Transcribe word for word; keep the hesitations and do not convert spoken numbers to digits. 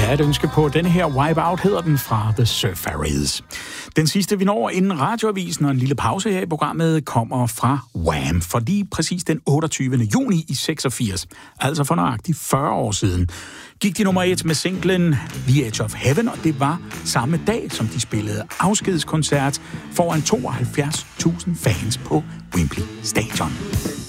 Ja, et ønske på denne her Wipeout hedder den fra The Surfaris. Den sidste, vi når inden radioavisen og en lille pause her i programmet, kommer fra Wham! For lige præcis den otteogtyvende juni i seksogfirs, altså for nøjagtigt fyrre år siden, gik de nummer et med singlen The Edge of Heaven, og det var samme dag, som de spillede afskedskoncert foran tooghalvfjerds tusind fans på Wembley Stadion.